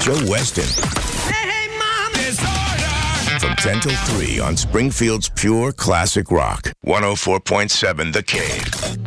Joe Weston. Hey, Mom, it's order! From 10 till 3 on Springfield's Pure Classic Rock. 104.7 The Cave.